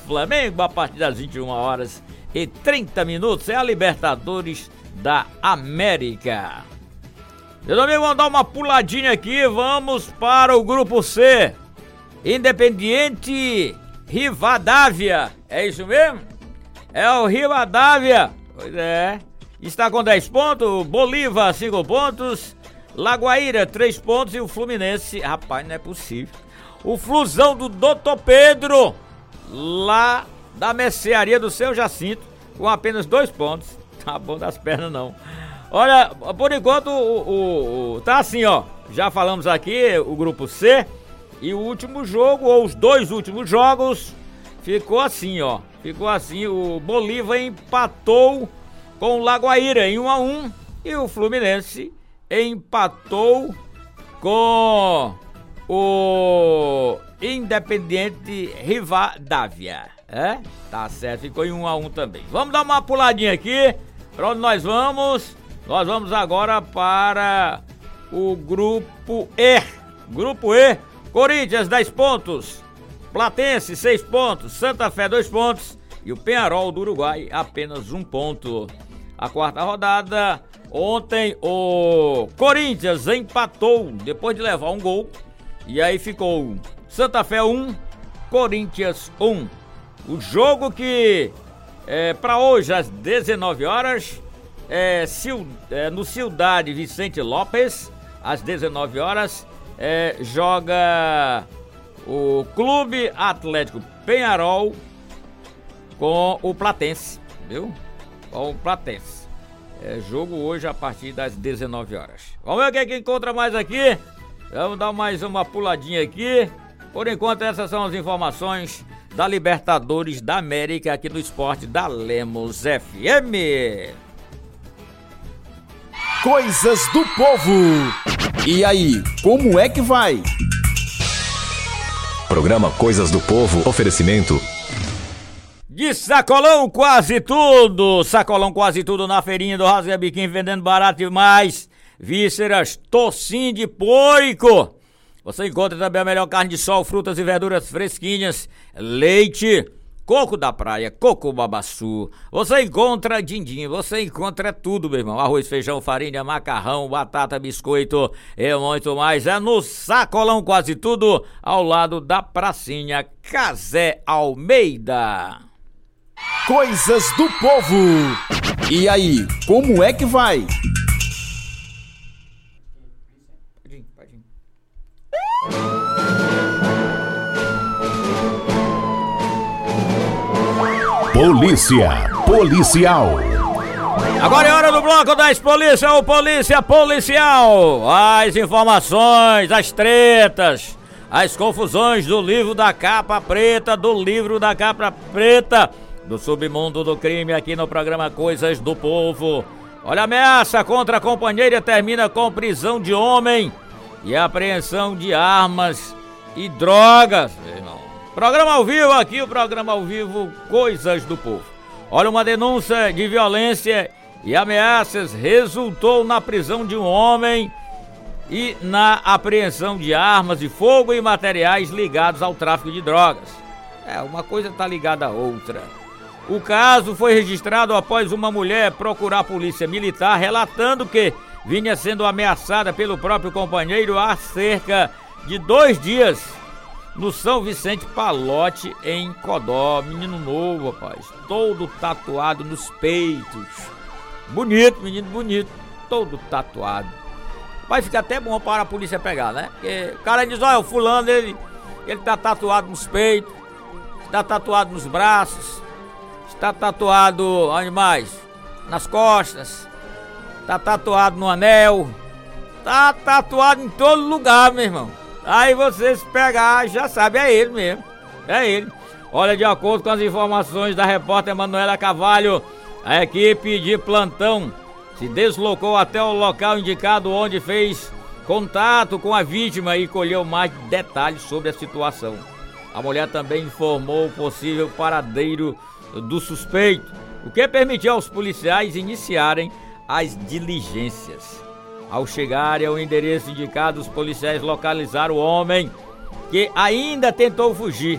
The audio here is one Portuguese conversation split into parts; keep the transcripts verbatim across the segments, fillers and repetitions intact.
Flamengo a partir das vinte e uma horas e trinta minutos. É a Libertadores da América. Meus amigos, vamos dar uma puladinha aqui. Vamos para o grupo C. Independiente Rivadavia. É isso mesmo? É o Rivadavia. Pois é. Está com dez pontos. Bolívar, cinco pontos. Lagoaíra, três pontos. E o Fluminense, rapaz, não é possível. O Flusão do doutor Pedro, lá da mercearia do Seu Jacinto, com apenas dois pontos. Tá bom das pernas, não. Olha, por enquanto, o, o, o, tá assim, ó. Já falamos aqui, o grupo C. E o último jogo, ou os dois últimos jogos, ficou assim, ó. Ficou assim, o Bolívar empatou com o Lagoaíra em um a um. E o Fluminense empatou com o Independiente Rivadavia. É? Tá certo, ficou em um a um também. Vamos dar uma puladinha aqui. Pra onde nós vamos? Nós vamos agora para o grupo E. Grupo E, Corinthians, dez pontos. Platense, seis pontos. Santa Fé, dois pontos. E o Peñarol do Uruguai, apenas um ponto. A quarta rodada, ontem o Corinthians empatou depois de levar um gol. E aí ficou Santa Fé um, Corinthians um. O jogo que é para hoje às dezenove horas é, é, no Cidade Vicente Lopes, às dezenove horas, é, joga o Clube Atlético Peñarol com o Platense, viu? Com o Platense. É jogo hoje a partir das dezenove horas. Vamos ver o que é que encontra mais aqui. Vamos dar mais uma puladinha aqui. Por enquanto, essas são as informações da Libertadores da América aqui no esporte da Lemos F M. Coisas do povo. E aí, como é que vai? Programa Coisas do Povo, oferecimento de Sacolão quase tudo. Sacolão quase tudo na feirinha do Rasga Biquinho, vendendo barato demais. Vísceras, tocinho de porco. Você encontra também a melhor carne de sol, frutas e verduras fresquinhas, leite, coco da praia, coco babaçu. Você encontra din-din, você encontra tudo, meu irmão. Arroz, feijão, farinha, macarrão, batata, biscoito e muito mais. É no Sacolão quase tudo, ao lado da pracinha Casé Almeida. Coisas do povo. E aí, como é que vai? Polícia Policial. Agora é hora do bloco das polícias, o Polícia Policial. As informações, as tretas, as confusões do livro da capa preta, do livro da capa preta, do submundo do crime aqui no programa Coisas do Povo. Olha, a ameaça contra a companheira termina com prisão de homem e apreensão de armas e drogas, meu irmão. Programa ao vivo aqui, o programa ao vivo Coisas do Povo. Olha, uma denúncia de violência e ameaças resultou na prisão de um homem e na apreensão de armas de fogo e materiais ligados ao tráfico de drogas. É, uma coisa está ligada à outra. O caso foi registrado após uma mulher procurar a polícia militar relatando que vinha sendo ameaçada pelo próprio companheiro há cerca de dois dias no São Vicente Palote, em Codó. Menino novo, rapaz, todo tatuado nos peitos. Bonito, menino bonito, todo tatuado. Vai ficar até bom para a polícia pegar, né? Porque o cara diz, olha, o fulano, ele, ele tá tatuado nos peitos, está tatuado nos braços, está tatuado, onde mais? Nas costas, tá tatuado no anel, tá tatuado em todo lugar, meu irmão. Aí você se pegar, já sabe, é ele mesmo, é ele. Olha, de acordo com as informações da repórter Manuela Carvalho, a equipe de plantão se deslocou até o local indicado, onde fez contato com a vítima e colheu mais detalhes sobre a situação. A mulher também informou o possível paradeiro do suspeito, o que permitiu aos policiais iniciarem as diligências. Ao chegarem ao endereço indicado, os policiais localizaram o homem, que ainda tentou fugir,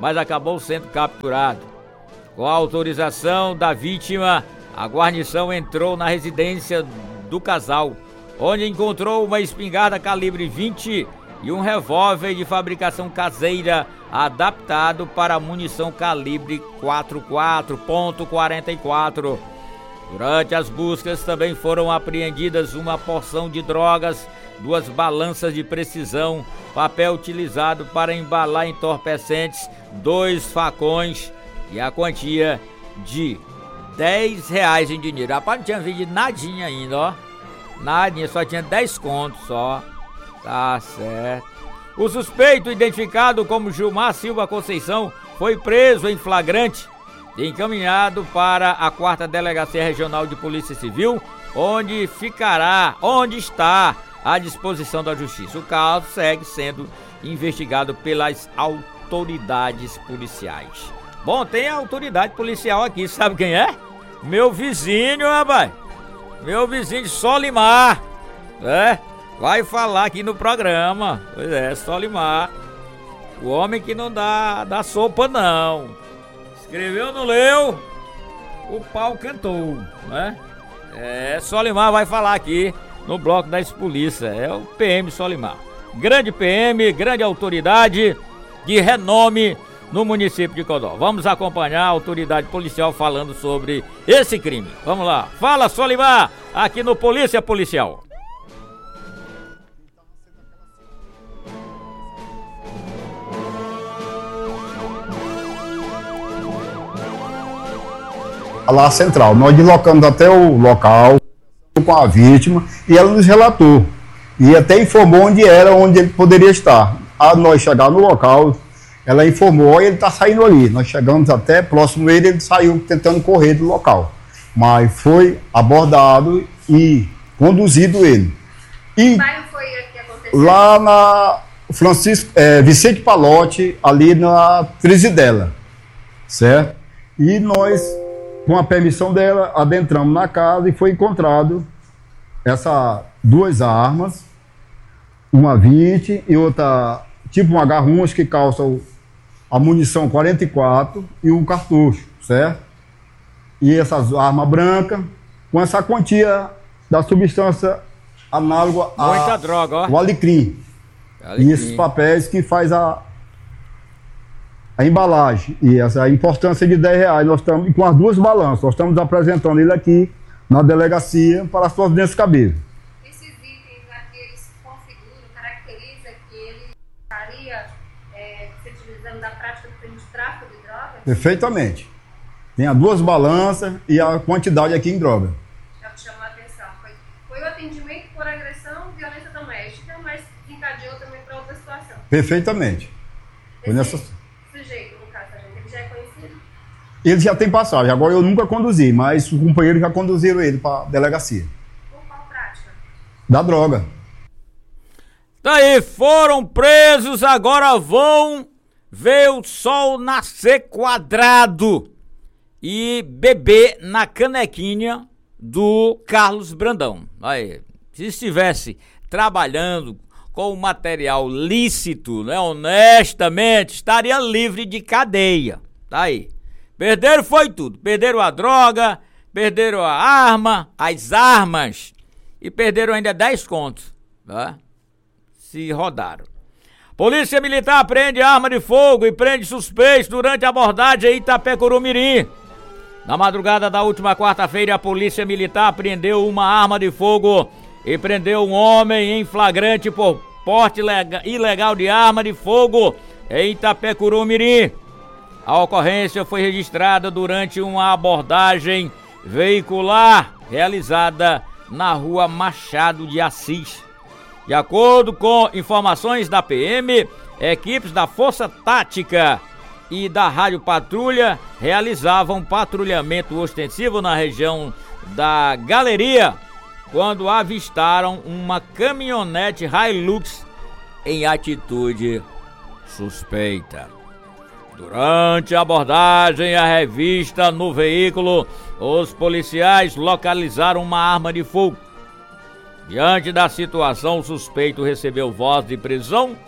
mas acabou sendo capturado. Com a autorização da vítima, a guarnição entrou na residência do casal, onde encontrou uma espingarda calibre vinte e um revólver de fabricação caseira adaptado para munição calibre quarenta e quatro ponto quarenta e quatro. Durante as buscas também foram apreendidas uma porção de drogas, duas balanças de precisão, papel utilizado para embalar entorpecentes, dois facões e a quantia de dez reais em dinheiro. Rapaz, não tinha vendido nadinha ainda, ó. Nadinha, só tinha dez contos só. Tá certo. O suspeito, identificado como Gilmar Silva Conceição, foi preso em flagrante e encaminhado para a quarta Delegacia Regional de Polícia Civil, onde ficará, onde está à disposição da Justiça. O caso segue sendo investigado pelas autoridades policiais. Bom, tem a autoridade policial aqui, sabe quem é? Meu vizinho, rapaz. Meu vizinho de Solimar, é? Vai falar aqui no programa. Pois é, Solimar. O homem que não dá, dá sopa, não. Escreveu, não leu, o pau cantou, né? É, Solimar vai falar aqui no bloco da polícia. É o P M Solimar. Grande P M, grande autoridade de renome no município de Codó. Vamos acompanhar a autoridade policial falando sobre esse crime. Vamos lá. Fala, Solimar, aqui no Polícia Policial. Lá central, nós deslocamos até o local com a vítima e ela nos relatou e até informou onde era, onde ele poderia estar. A nós chegar no local, ela informou, ele está saindo ali. Nós chegamos até próximo dele, ele saiu tentando correr do local, mas foi abordado e conduzido ele. E que bairro foi que aconteceu? Lá na Francisco, é, Vicente Palotti, ali na Trizidela, certo? E nós, com a permissão dela, adentramos na casa e foi encontrado essas duas armas, uma vinte e outra tipo uma garruncha que calça a munição quarenta e quatro e um cartucho, certo? E essas armas brancas com essa quantia da substância análoga a muita droga, ó. O alecrim. alecrim. E esses papéis que faz a a embalagem e essa a importância de dez reais. Nós estamos com as duas balanças, nós estamos apresentando ele aqui na delegacia para as providências cabíveis. Esses itens aqui, eles configuram, caracteriza que ele estaria é, se utilizando da prática do crime de tráfico de drogas? Perfeitamente. Tem as duas balanças e a quantidade aqui em droga. Já me chamou a atenção. Foi, foi o atendimento por agressão, violência doméstica, mas encadeou também para outra situação. Perfeitamente. Foi nessa... sujeito, no caso, ele já é conhecido? Ele já tem passagem, agora eu nunca conduzi, mas o companheiro já conduziu ele para a delegacia. Por qual prática? Da droga. Daí foram presos, agora vão ver o sol nascer quadrado e beber na canequinha do Carlos Brandão. Aí, se estivesse trabalhando com o material lícito, né, honestamente, estaria livre de cadeia. Tá aí. Perderam foi tudo. Perderam a droga, perderam a arma, as armas e perderam ainda dez contos, tá? Se rodaram. Polícia Militar prende arma de fogo e prende suspeitos durante a abordagem em Itapecurumirim. Na madrugada da última quarta-feira, a Polícia Militar apreendeu uma arma de fogo e prendeu um homem em flagrante por porte ilegal de arma de fogo em Itapecurumirim. A ocorrência foi registrada durante uma abordagem veicular realizada na rua Machado de Assis. De acordo com informações da P M, equipes da Força Tática e da Rádio Patrulha realizavam patrulhamento ostensivo na região da Galeria, quando avistaram uma caminhonete Hilux em atitude suspeita. Durante a abordagem à revista no veículo, os policiais localizaram uma arma de fogo. Diante da situação, o suspeito recebeu voz de prisão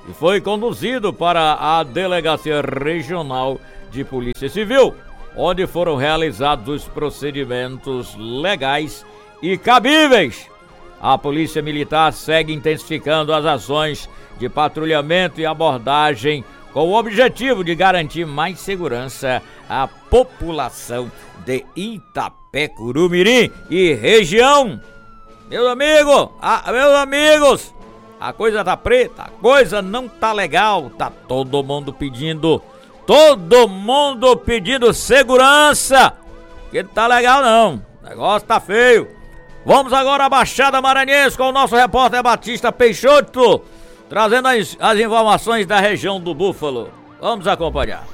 e foi conduzido para a Delegacia Regional de Polícia Civil, onde foram realizados os procedimentos legais e cabíveis. A Polícia Militar segue intensificando as ações de patrulhamento e abordagem com o objetivo de garantir mais segurança à população de Itapecuru-Mirim e região. Meus amigos, ah, meus amigos, a coisa tá preta, a coisa não tá legal, tá todo mundo pedindo, todo mundo pedindo segurança, que não tá legal não, o negócio tá feio. Vamos agora à Baixada Maranhense com o nosso repórter Batista Peixoto, trazendo as, as informações da região do Búfalo. Vamos acompanhar.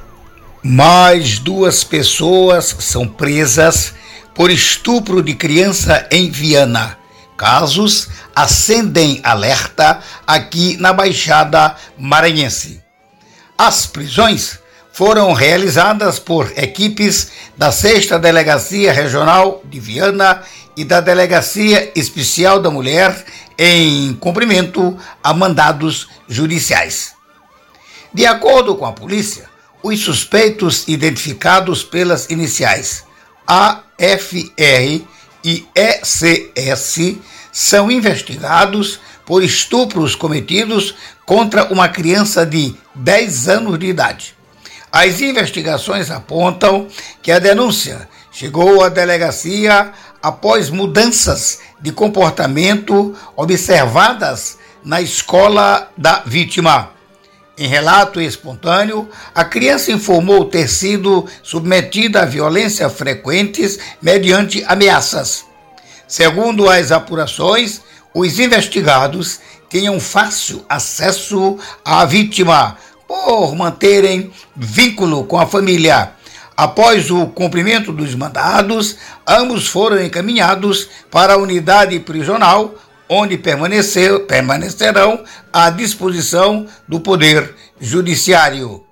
Mais duas pessoas são presas por estupro de criança em Viana. Casos acendem alerta aqui na Baixada Maranhense. As prisões foram realizadas por equipes da sexta Delegacia Regional de Viana e da Delegacia Especial da Mulher em cumprimento a mandados judiciais. De acordo com a polícia, os suspeitos identificados pelas iniciais A F R e E C S são investigados por estupros cometidos contra uma criança de dez anos de idade. As investigações apontam que a denúncia chegou à delegacia após mudanças de comportamento observadas na escola da vítima. Em relato espontâneo, a criança informou ter sido submetida a violência frequentes mediante ameaças. Segundo as apurações, os investigados tinham fácil acesso à vítima por manterem vínculo com a família. Após o cumprimento dos mandados, ambos foram encaminhados para a unidade prisional, onde permanecer, permanecerão à disposição do Poder Judiciário.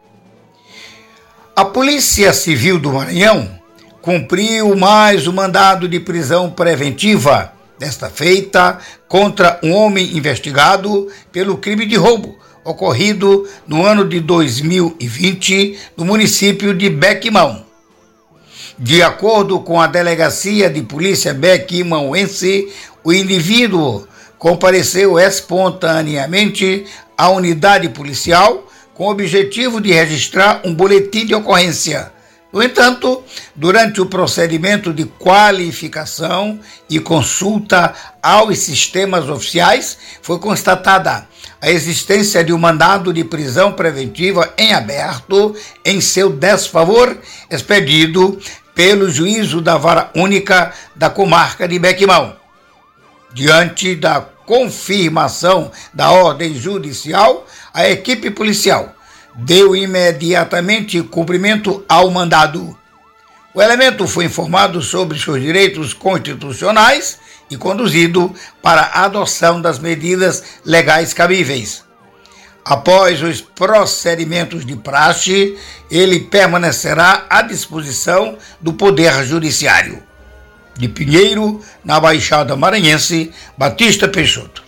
A Polícia Civil do Maranhão cumpriu mais um mandado de prisão preventiva, desta feita contra um homem investigado pelo crime de roubo, ocorrido no ano de dois mil e vinte, no município de Bequimão. De acordo com a Delegacia de Polícia Bequimauense, o indivíduo compareceu espontaneamente à unidade policial com o objetivo de registrar um boletim de ocorrência. No entanto, durante o procedimento de qualificação e consulta aos sistemas oficiais, foi constatada a existência de um mandado de prisão preventiva em aberto em seu desfavor, expedido pelo juízo da Vara Única da Comarca de Bequimão. Diante da confirmação da ordem judicial, a equipe policial deu imediatamente cumprimento ao mandado. O elemento foi informado sobre seus direitos constitucionais e conduzido para a adoção das medidas legais cabíveis. Após os procedimentos de praxe, ele permanecerá à disposição do Poder Judiciário. De Pinheiro, na Baixada Maranhense, Batista Peixoto.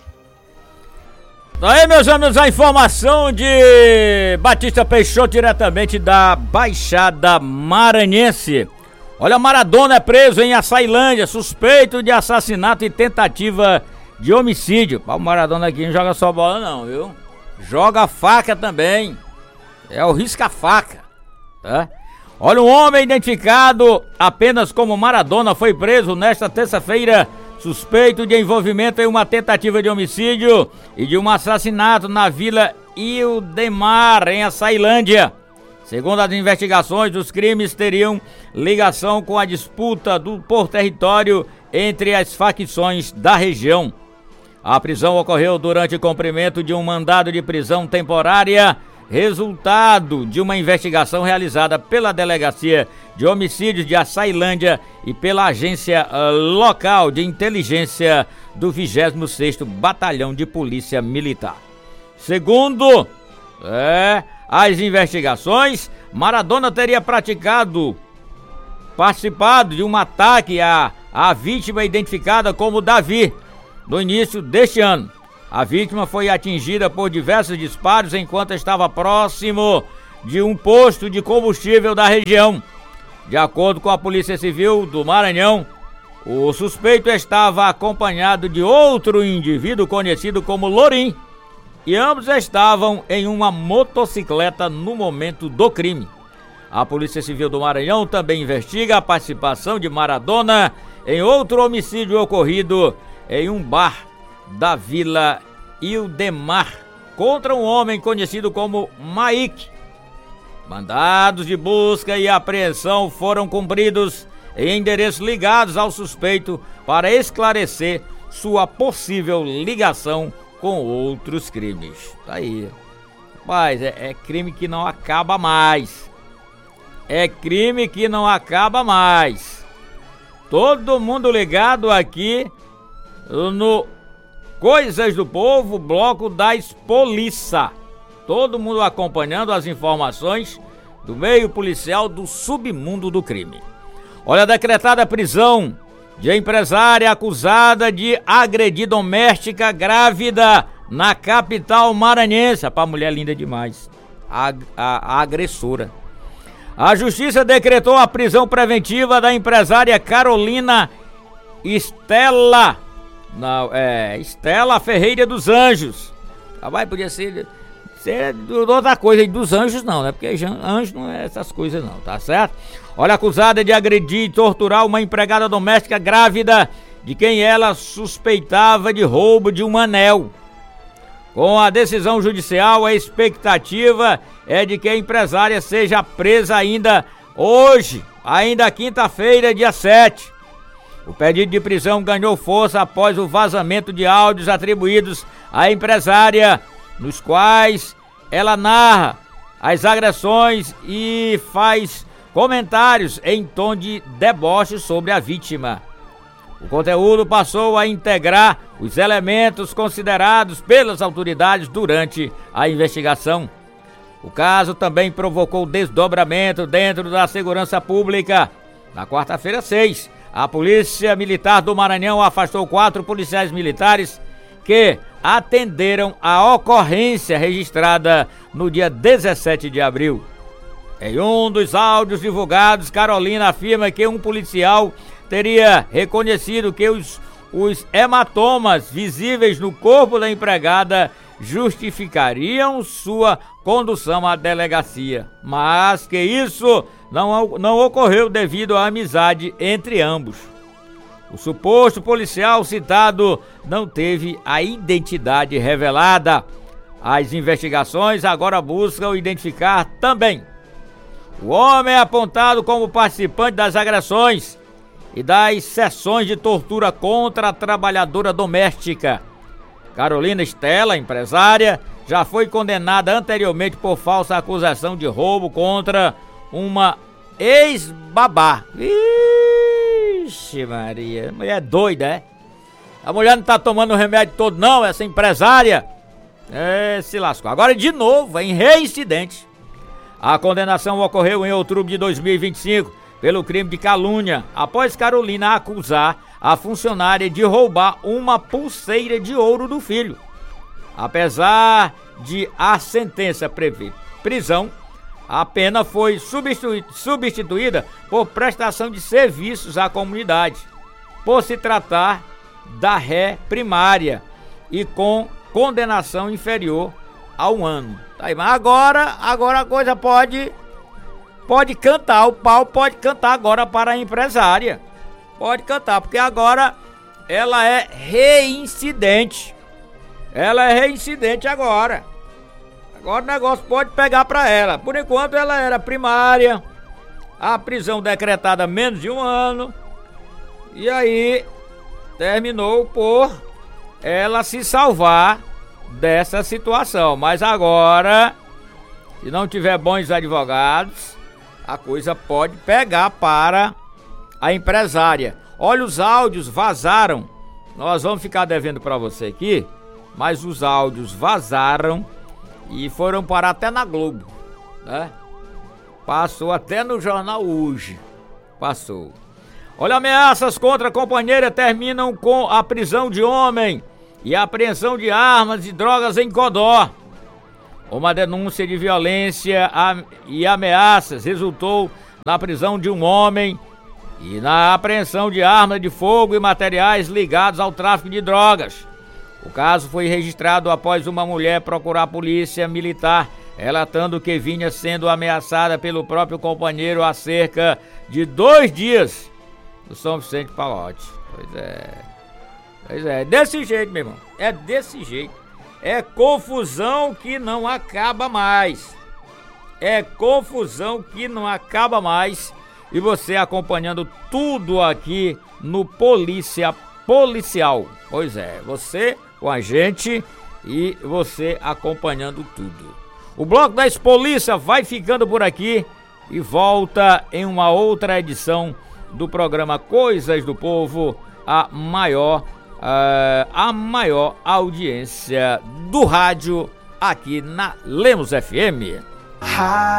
Aí, meus amigos, a informação de Batista Peixoto, diretamente da Baixada Maranhense. Olha, Maradona é preso em Açailândia, suspeito de assassinato e tentativa de homicídio. O Maradona aqui não joga só bola não, viu? Joga faca também. É o risca-faca, tá? Olha, um homem identificado apenas como Maradona foi preso nesta terça-feira, suspeito de envolvimento em uma tentativa de homicídio e de um assassinato na Vila Ildemar, em Açailândia. Segundo as investigações, os crimes teriam ligação com a disputa do, por território entre as facções da região. A prisão ocorreu durante o cumprimento de um mandado de prisão temporária, resultado de uma investigação realizada pela Delegacia de Homicídios de Açailândia e pela Agência Local de Inteligência do vigésimo sexto Batalhão de Polícia Militar. Segundo é, as investigações, Maradona teria praticado, participado de um ataque à, à vítima identificada como Davi, no início deste ano. A vítima foi atingida por diversos disparos enquanto estava próximo de um posto de combustível da região. De acordo com a Polícia Civil do Maranhão, o suspeito estava acompanhado de outro indivíduo conhecido como Lorim, e ambos estavam em uma motocicleta no momento do crime. A Polícia Civil do Maranhão também investiga a participação de Maradona em outro homicídio ocorrido em um bar da Vila Ildemar contra um homem conhecido como Maik. Mandados de busca e apreensão foram cumpridos em endereços ligados ao suspeito para esclarecer sua possível ligação com outros crimes. Tá aí. Rapaz, é, é crime que não acaba mais. É crime que não acaba mais. Todo mundo ligado aqui no Coisas do Povo, bloco das Polícia. Todo mundo acompanhando as informações do meio policial do submundo do crime. Olha, decretada a prisão de empresária acusada de agredir doméstica grávida na capital maranhense. Pra mulher linda demais. A, a, a agressora. A justiça decretou a prisão preventiva da empresária Carolina Estela. Não, é Estela Ferreira dos Anjos. Ah, vai, podia ser, ser outra coisa, dos anjos não, né? Porque anjo não é essas coisas não, tá certo? Olha, acusada de agredir e torturar uma empregada doméstica grávida de quem ela suspeitava de roubo de um anel. Com a decisão judicial, a expectativa é de que a empresária seja presa ainda hoje, ainda quinta-feira, dia sete. O pedido de prisão ganhou força após o vazamento de áudios atribuídos à empresária, nos quais ela narra as agressões e faz comentários em tom de deboche sobre a vítima. O conteúdo passou a integrar os elementos considerados pelas autoridades durante a investigação. O caso também provocou desdobramento dentro da segurança pública. Na quarta-feira, seis, a Polícia Militar do Maranhão afastou quatro policiais militares que atenderam a ocorrência registrada no dia dezessete de abril. Em um dos áudios divulgados, Carolina afirma que um policial teria reconhecido que os, os hematomas visíveis no corpo da empregada justificariam sua condução à delegacia, mas que isso não, não ocorreu devido à amizade entre ambos. O suposto policial citado não teve a identidade revelada. As investigações agora buscam identificar também o homem apontado como participante das agressões e das sessões de tortura contra a trabalhadora doméstica. Carolina Estela, empresária, já foi condenada anteriormente por falsa acusação de roubo contra uma ex-babá. Vixe Maria, a mulher é doida, é? A mulher não tá tomando o remédio todo não, essa empresária. É, se lascou. Agora de novo, em reincidente. A condenação ocorreu em outubro de dois mil e vinte e cinco pelo crime de calúnia, após Carolina acusar a funcionária de roubar uma pulseira de ouro do filho. Apesar de a sentença prever prisão, a pena foi substitu- substituída por prestação de serviços à comunidade, por se tratar da ré primária e com condenação inferior a um ano. Tá aí, mas agora, agora a coisa pode, pode cantar, o pau pode cantar agora para a empresária. Pode cantar, porque agora ela é reincidente. Ela é reincidente agora. Agora o negócio pode pegar para ela. Por enquanto ela era primária, a prisão decretada menos de um ano, e aí terminou por ela se salvar dessa situação. Mas agora, se não tiver bons advogados, a coisa pode pegar para a empresária. Olha, os áudios vazaram. Nós vamos ficar devendo para você aqui, mas os áudios vazaram e foram parar até na Globo, né? Passou até no jornal Hoje. Passou. Olha, ameaças contra a companheira terminam com a prisão de homem e apreensão de armas e drogas em Codó. Uma denúncia de violência e ameaças resultou na prisão de um homem e na apreensão de armas de fogo e materiais ligados ao tráfico de drogas. O caso foi registrado após uma mulher procurar a polícia militar, relatando que vinha sendo ameaçada pelo próprio companheiro há cerca de dois dias no São Vicente Palote. Pois é, pois é, desse jeito, meu irmão, é desse jeito. É confusão que não acaba mais. É confusão que não acaba mais. E você acompanhando tudo aqui no Polícia Policial. Pois é, você com a gente e você acompanhando tudo. O Bloco das Polícia vai ficando por aqui e volta em uma outra edição do programa Coisas do Povo, a maior Uh, a maior audiência do rádio aqui na Lemos F M.